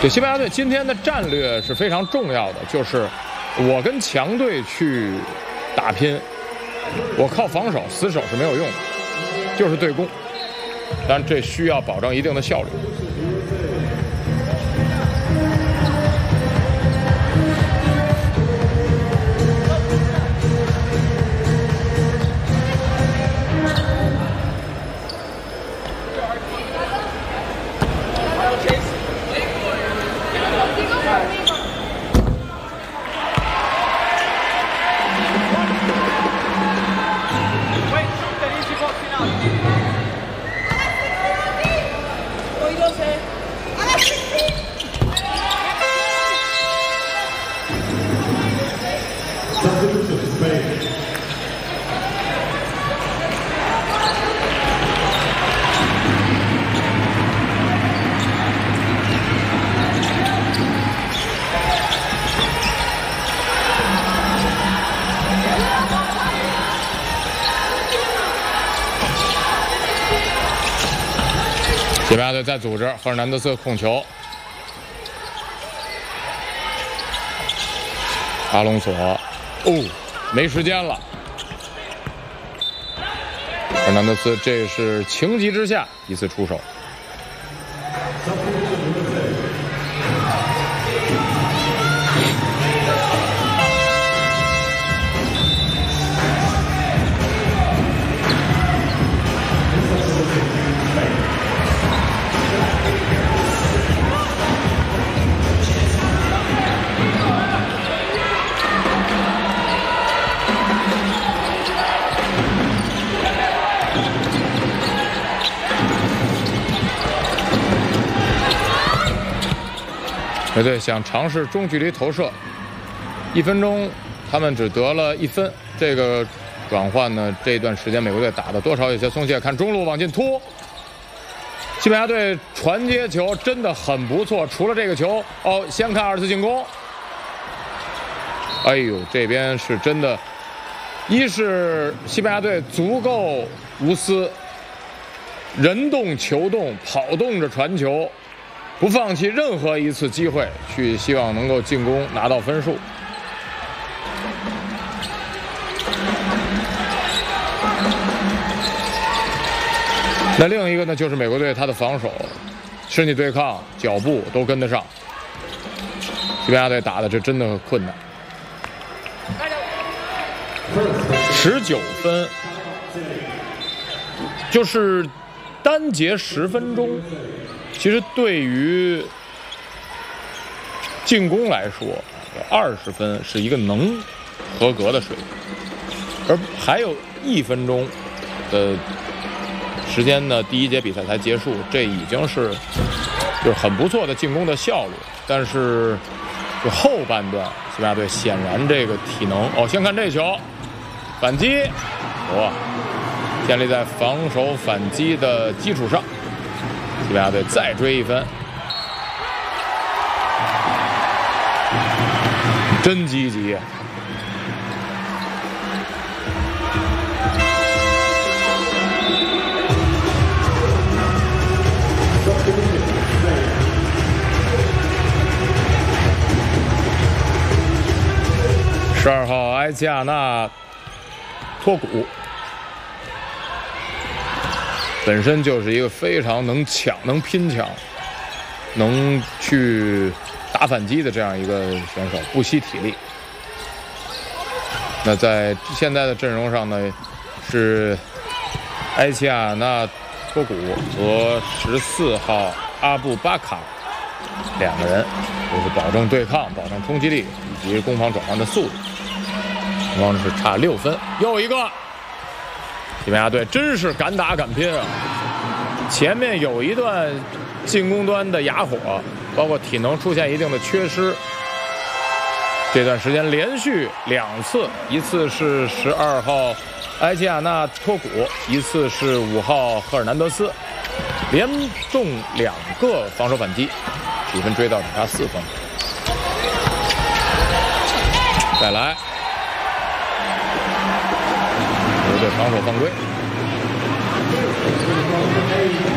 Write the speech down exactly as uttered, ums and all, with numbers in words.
对西班牙队今天的战略是非常重要的，就是我跟强队去打拼，我靠防守死守是没有用的，就是对攻，但这需要保证一定的效率。西班牙队在组织，赫尔南德斯控球，阿隆索，哦，没时间了。赫尔南德斯这是情急之下一次出手。乐队想尝试中距离投射，一分钟他们只得了一分。这个转换呢，这段时间美国队打的多少有些松懈。看中路往进突，西班牙队传接球真的很不错。除了这个球，哦，先看二次进攻。哎呦，这边是真的，一是西班牙队足够无私，人动球动，跑动着传球。不放弃任何一次机会，去希望能够进攻拿到分数。那另一个呢，就是美国队他的防守、身体对抗、脚步都跟得上。西班牙队打的这真的困难。十九分，就是单节十分钟。其实对于进攻来说，二十分是一个能合格的水平，而还有一分钟的时间呢，第一节比赛才结束，这已经是就是很不错的进攻的效率。但是就后半段，西班牙队显然这个体能哦，先看这球，反击，哇，建立在防守反击的基础上。西班牙队再追一分，真积极。十二号埃齐亚纳托古。本身就是一个非常能抢、能拼抢、能去打反击的这样一个选手，不惜体力。那在现在的阵容上呢，是埃齐亚纳托古和十四号阿布巴卡两个人，就是保证对抗、保证冲击力以及攻防转换的速度。光是差六分，又一个。西班牙队真是敢打敢拼啊！前面有一段进攻端的哑火，包括体能出现一定的缺失。这段时间连续两次，一次是十二号埃齐亚纳托古，一次是五号赫尔南德斯，连中两个防守反击，比分追到只差四分。再来。对防守犯规。